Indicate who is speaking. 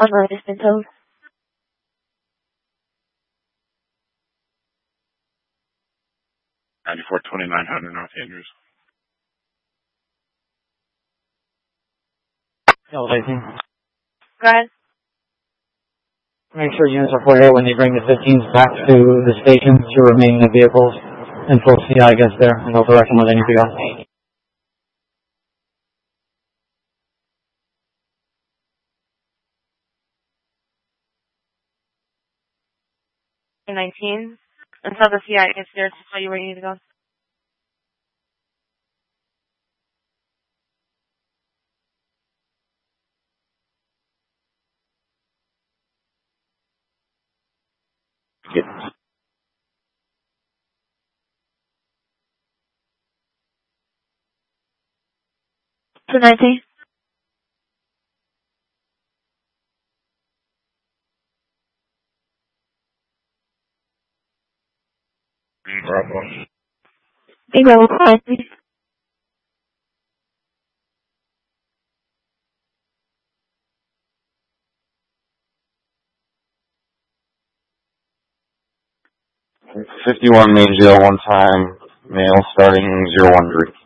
Speaker 1: Online has been told.
Speaker 2: $94,2900 North Andrews.
Speaker 3: Elevating.
Speaker 1: Go ahead.
Speaker 3: Make sure units are clear when they bring the 15s back to the station to remain in the vehicles until CI gets there and they'll direct them where they need to go.
Speaker 1: 19. Until the CI gets there to tell you where you need to go.
Speaker 2: Yep.
Speaker 1: To 19.
Speaker 2: Bravo.
Speaker 1: Big Bravo, fine, please.
Speaker 2: $51 main jail 1 time, male starting 013.